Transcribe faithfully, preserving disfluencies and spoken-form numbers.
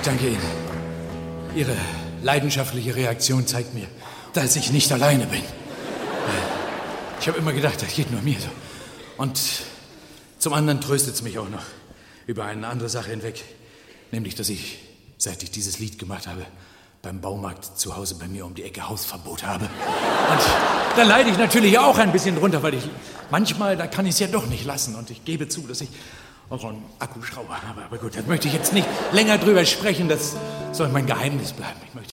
Ich danke Ihnen. Ihre leidenschaftliche Reaktion zeigt mir, dass ich nicht alleine bin. Ich habe immer gedacht, das geht nur mir so. Und zum anderen tröstet es mich auch noch über eine andere Sache hinweg. Nämlich, dass ich, seit ich dieses Lied gemacht habe, beim Baumarkt zu Hause bei mir um die Ecke Hausverbot habe. Und da leide ich natürlich auch ein bisschen drunter, weil ich manchmal, da kann ich es ja doch nicht lassen. Und ich gebe zu, dass ich auch einen Akkuschrauber habe. Aber gut, das möchte ich jetzt nicht länger drüber sprechen. Das soll mein Geheimnis bleiben. Ich möchte